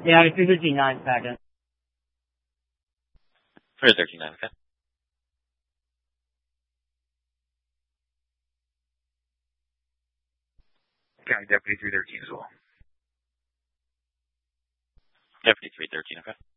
Yeah, 313.9 second. 313.9, okay. County Deputy 313 as well. Deputy 313, okay.